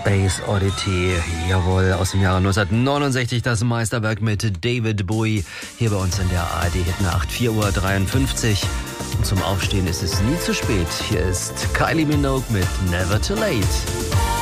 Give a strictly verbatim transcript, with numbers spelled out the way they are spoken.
Space Oddity, jawohl, aus dem Jahre neunzehnhundertneunundsechzig, das Meisterwerk mit David Bowie, hier bei uns in der A R D-Hitnacht, vier Uhr dreiundfünfzig. Und zum Aufstehen ist es nie zu spät. Hier ist Kylie Minogue mit Never Too Late.